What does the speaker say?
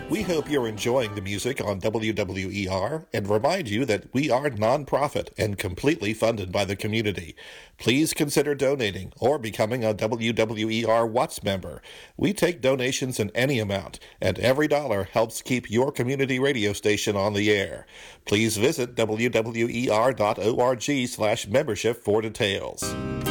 We hope you're enjoying the music on WWER and remind you that we are nonprofit and completely funded by the community. Please consider donating or becoming a WWER Watts member. We take donations in any amount, and every dollar helps keep your community radio station on the air. Please visit WWER.org/membership for details.